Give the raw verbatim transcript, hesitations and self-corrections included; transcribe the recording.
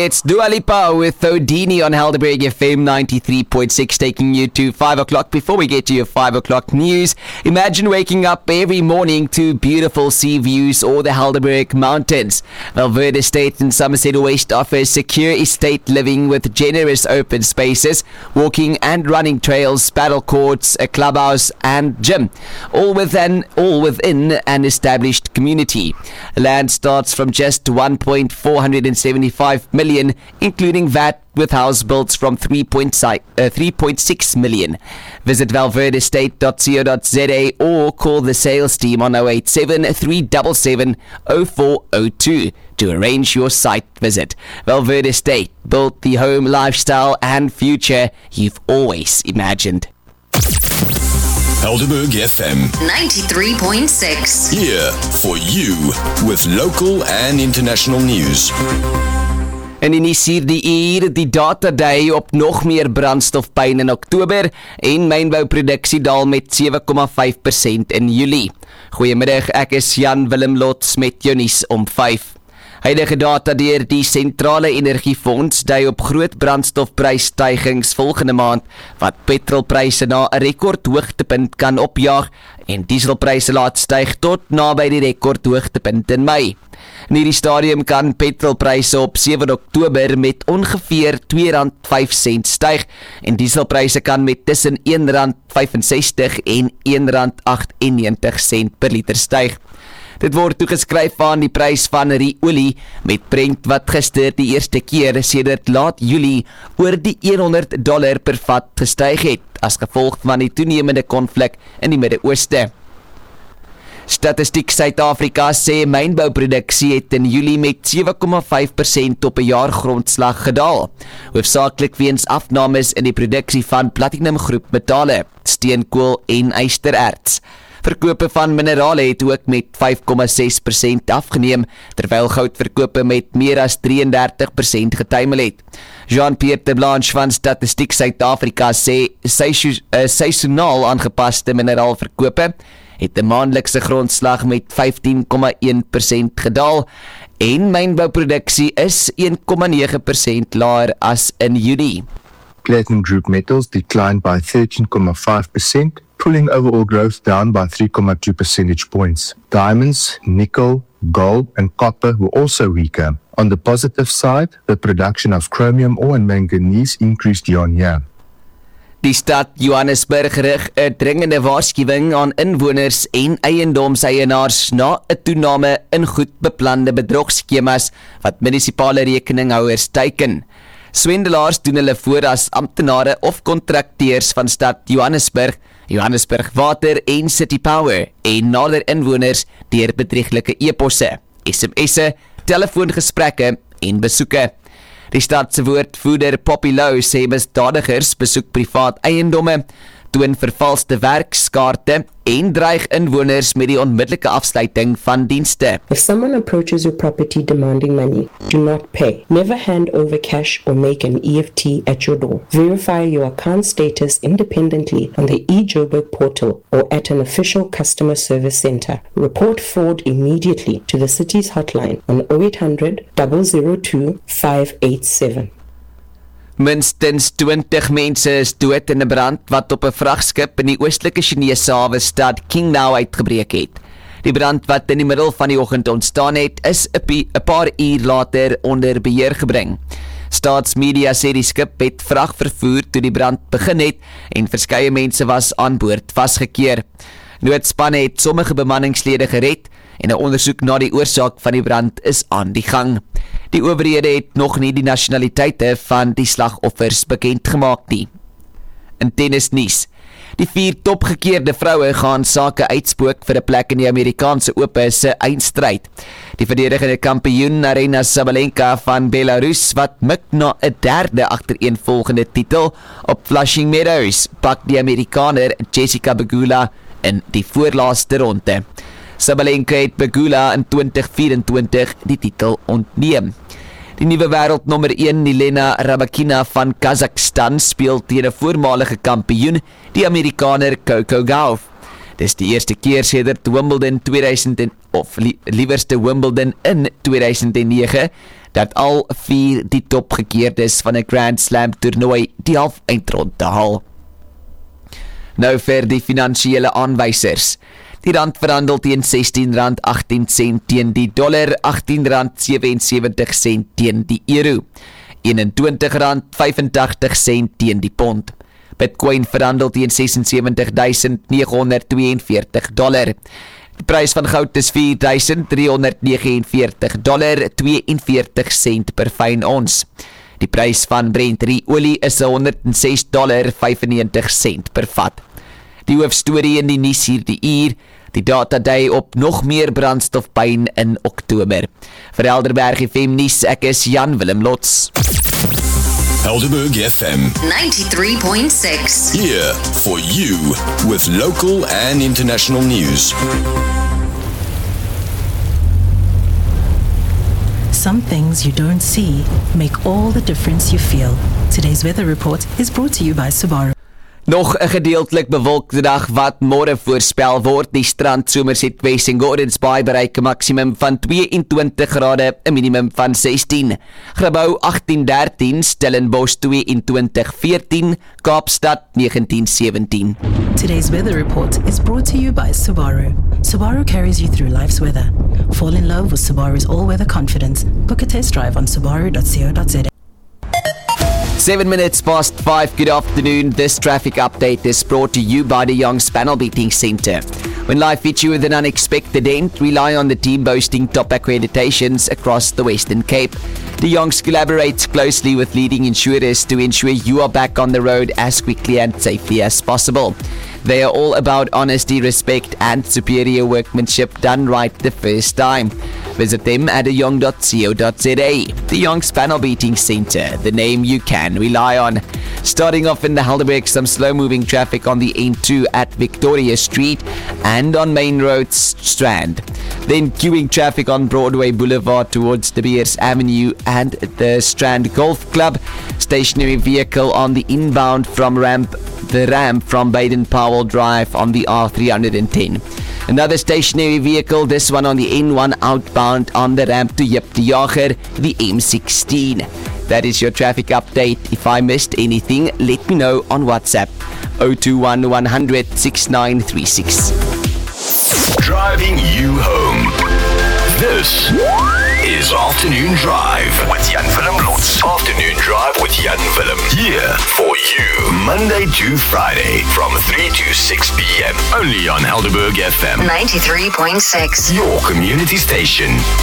It's Dua Lipa with Thodini on Helderberg F M ninety-three point six, taking you to five o'clock. Before we get to your five o'clock news, imagine waking up every morning to beautiful sea views or the Helderberg Mountains. Valverde Estate in Somerset West offers secure estate living with generous open spaces, walking and running trails, paddle courts, a clubhouse and gym, all within, all within an established community. Land starts from just one point four seven five million, including V A T, with house builds from three point six million. Visit valverde estate dot co dot za or call the sales team on zero eight seven, three seven seven, zero four zero two to arrange your site visit. Valverde Estate, built the home lifestyle and future you've always imagined. Helderberg F M ninety-three point six. Here for you with local and international news. En in die vierde uur die data day op nog meer brandstofpyn in Oktober en mynbouproduksie daal met sewe komma vyf persent in Julie. Goeiemiddag, ek is Jan Willem Lots met jou nuus om vyf. Huidige data deur die Sentrale Energiefonds dui op groot brandstofprysstygings volgende maand wat petrolpryse na 'n rekordhoogtepunt kan opjaag en dieselpryse laat styg tot naby die rekordhoogtepunt in Mei. In hierdie stadium kan petrolpryse op sewe Oktober met ongeveer twee rand vyf sent styg en dieselpryse kan met tussen een rand vyf en sestig en een rand agt en negentig sent per liter styg. Dit word toegeskryf aan die prys van olie met Brent wat gister die eerste keer sedert laat Julie oor die honderd dollar per vat gestyg het as gevolg van die toenemende konflik in die Midde-Ooste. Statistiek Suid-Afrika sê mynbouproduksie het in Julie met sewe komma vyf persent op 'n jaargrondslag gedaal, hoofsaaklik weens afnames in die produksie van platinumgroep metale, steenkool en ystererts. Verkope van minerale het ook met vyf komma ses persent afgeneem, terwyl goudverkope met meer as drie en dertig persent getuimel het. Jean-Pierre de Blanche van Statistiek Suid-Afrika sê seisoenaal aangepaste mineraalverkope het 'n maandelikse grondslag met vyftien komma een persent gedaal en mynbouproduksie is een komma nege persent laer as in Junie. Platinum group metals declined by thirteen komma five percent, pulling overall growth down by three komma two percentage points. Diamonds, nickel, gold and copper were also weaker. On the positive side, the production of chromium ore and manganese increased year on year. Die stad Johannesburg rig 'n dringende waarskuwing aan inwoners en eiendomseienaars na 'n toename in goed beplande bedrogskemas wat munisipale rekeninghouers teiken. Swendelaars doen hulle voor as amptenare of kontrakteurs van stad Johannesburg, Johannesburg Water en City Power en nader inwoners deur bedrieglike e-posse, S M S'e, telefoongesprekke en besoeke. Die stadse woordvoerder Poppy Lou sê misdadigers besoek privaat eiendomme, toon vervalste werkskaarte en dreig inwoners met die onmiddellike afsluiting van dienste. If someone approaches your property demanding money, do not pay. Never hand over cash or make an E F T at your door. Verify your account status independently on the eJoburg portal or at an official customer service center. Report fraud immediately to the city's hotline on zero eight hundred, zero zero two, five eight seven. Minstens twintig mense is dood in 'n brand wat op 'n vragskip in die oostelike Chinese hawe stad Qingdao uitgebreek het. Die brand wat in die middel van die oggend ontstaan het, is 'n paar uur later onder beheer gebring. Staatsmedia sê die skip het vrag vervoer toe die brand begin het en verskeie mense was aan boord vasgekeer. Noodspanne het sommige bemanningslede gered en 'n ondersoek na die oorsaak van die brand is aan die gang. Die owerhede het nog nie die nasionaliteite van die slagoffers bekend gemaak nie. In tennisnuus. Die vier topgekeerde vroue gaan sake uitspook vir 'n plek in die Amerikaanse Ope se eindstryd. Die verdedigende kampioen Aryna Sabalenka van Belarus, wat mik na 'n derde agtereenvolgende titel op Flushing Meadows, pak die Amerikaner Jessica Pegula in die voorlaaste ronde. Sabalenka het Pegula in twintig vyf-en-twintig die titel ontneem. Die nuwe wêreldnommer een, Jelena Rybakina van Kazakhstan, speel teen 'n voormalige kampioen, die Amerikaner Coco Gauff. Dis die eerste keer sedert Wimbledon tweeduisend of li- liewerste Wimbledon in tweeduisend nege dat al vier die topgekeerdes van 'n Grand Slam toernooi die half-eindronde haal. Nou vir die finansiële aanwysers. Die rand verhandel teen sestien rand agttien sent teen die dollar, agttien rand sewe en sewenttig sent teen die euro, eenentwintig rand vyf en agtig sent teen die pond. Bitcoin verhandel teen ses en sewenttig duisend nege honderd twee en veertig dollar. Die prys van goud is vier duisend drie honderd nege en veertig dollar, twee en veertig sent per fyn ons. Die prys van Brent olie is honderd ses dollar vyf en negentig sent per vat. Die hoofstorie in die nuus hierdie uur, die data dui op nog meer brandstofpyn in Oktober. Vir Helderberg F M nuus, ek is Jan Willem Lots. Helderberg F M ninety-three point six. here for you with local and international news. Some things you don't see make all the difference you feel. Today's weather report is brought to you by Subaru. Nog 'n gedeeltelik bewolkte dag wat môre voorspel word. Die strand Somerset West en Gordons Bay bereik 'n maksimum van twee en twintig grade, 'n minimum van sestien. Grabouw agttien dertien, Stellenbosch twee en twintig veertien, Kaapstad negentien sewentien. Today's weather report is brought to you by Subaru. Subaru carries you through life's weather. Fall in love with Subaru's all-weather confidence. Book a test drive on subaru dot co dot za. Seven minutes past five, good afternoon. This traffic update is brought to you by the Young's Panel Beating Centre. When life hits you with an unexpected end, rely on the team boasting top accreditations across the Western Cape. The Youngs collaborates closely with leading insurers to ensure you are back on the road as quickly and safely as possible. They are all about honesty, respect and superior workmanship done right the first time. Visit them at the young dot co dot za. The Young's Panel Beating Centre, the name you can rely on. Starting off in the Helderberg, some slow-moving traffic on the N two at Victoria Street and on Main Road Strand. Then queuing traffic on Broadway Boulevard towards De Beers Avenue and the Strand Golf Club. Stationary vehicle on the inbound from ramp, the ramp from Baden-Powell Drive on the R three ten. Another stationary vehicle, this one on the N one outbound on the ramp to Jip de Jager, the M sixteen. That is your traffic update. If I missed anything, let me know on WhatsApp zero two one one hundred six nine three six. Driving you home. This is Afternoon Drive with Jan Willem Lots. Afternoon Drive with Jan Willem. Here for you, Monday to Friday from three to six p.m. Only on Helderberg F M ninety-three point six. Your community station.